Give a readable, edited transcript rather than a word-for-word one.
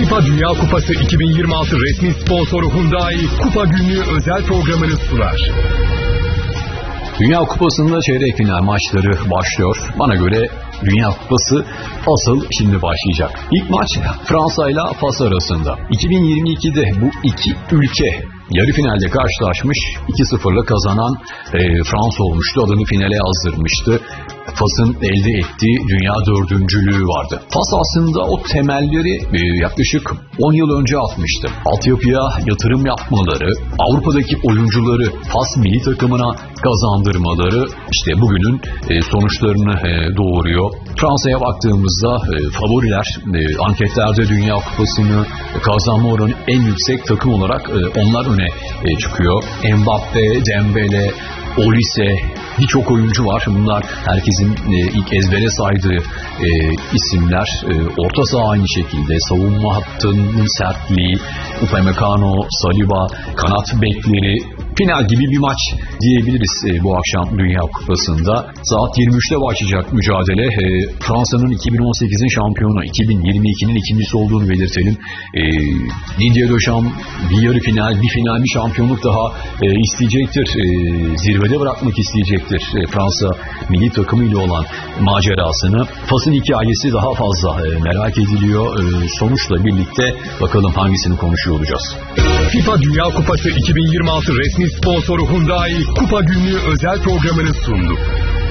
FIFA Dünya Kupası 2026 resmi sponsoru Hyundai Kupa Günlüğü özel programını sunar. Dünya Kupası'nda çeyrek final maçları başlıyor. Bana göre Dünya Kupası asıl şimdi başlayacak. İlk maç Fransa ile Fas arasında. 2022'de bu iki ülke yarı finalde karşılaşmış. 2-0'la kazanan Fransa olmuştu. Adını finale yazdırmıştı. Fas'ın elde ettiği dünya dördüncülüğü vardı. Fas aslında o temelleri yaklaşık 10 yıl önce atmıştı. Altyapıya yatırım yapmaları, Avrupa'daki oyuncuları Fas milli takımına kazandırmaları işte bugünün sonuçlarını doğuruyor. Fransa'ya baktığımızda favoriler anketlerde Dünya Kupası'nı kazanma oranı en yüksek takım olarak onlar öne çıkıyor. Mbappe, Dembele, Olise, birçok oyuncu var. Bunlar herkesin ilk ezbere saydığı isimler. Orta saha aynı şekilde. Savunma hattının sertliği, Upamecano, Saliba, kanat bekleri. Final gibi bir maç diyebiliriz bu akşam Dünya Kupası'nda. Saat 23'te başlayacak mücadele. Fransa'nın 2018'in şampiyonu, 2022'nin ikincisi olduğunu belirtelim. Didier Deschamps bir yarı final, bir final, bir şampiyonluk daha isteyecektir. Zirvede bırakmak isteyecektir Fransa milli takımıyla olan macerasını. Fas'ın hikayesi daha fazla merak ediliyor. Sonuçla birlikte bakalım hangisini konuşuyor olacağız. FIFA Dünya Kupası 2026 resmi sponsoru Hyundai Kupa Günlüğü özel programını sundu.